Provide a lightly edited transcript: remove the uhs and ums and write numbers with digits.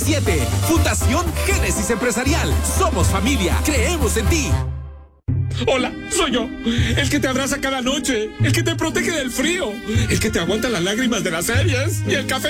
Fundación Génesis Empresarial. Somos familia. Creemos en ti. Hola, soy yo, el que te abraza cada noche, el que te protege del frío, el que te aguanta las lágrimas de las series y el café